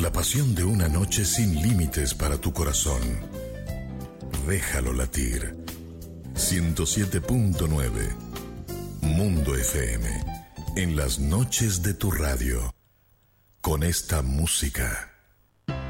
La pasión de una noche sin límites para tu corazón. Déjalo latir. 107.9 Mundo FM. En las noches de tu radio. Con esta música.